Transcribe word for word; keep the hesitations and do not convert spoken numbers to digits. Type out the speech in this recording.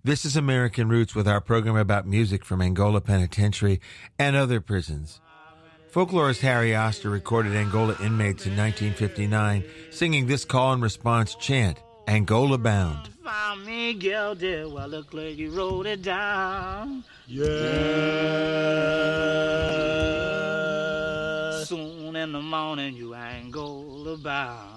This is American Roots with our program about music from Angola Penitentiary and other prisons. Folklorist Harry Oster recorded Angola inmates in nineteen fifty-nine, singing this call and response chant, Angola Bound. Found me guilty while the clergy wrote it down. Yeah. Soon in the morning you Angola bound.